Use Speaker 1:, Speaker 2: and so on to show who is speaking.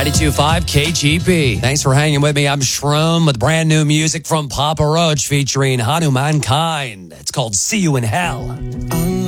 Speaker 1: 92.5 KGP. Thanks for hanging with me. I'm Shroom with brand new music from Papa Roach featuring Hanuman Kind. It's called See You in Hell.